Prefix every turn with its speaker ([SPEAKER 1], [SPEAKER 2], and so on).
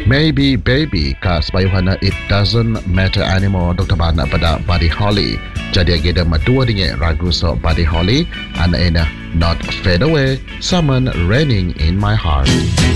[SPEAKER 1] Maybe baby ka sebayuhana it doesn't matter anymore Dr. Bana pada Buddy Holly. Jadi agenda madua dengan ragu so Buddy Holly and not fade away, someone raining in my heart.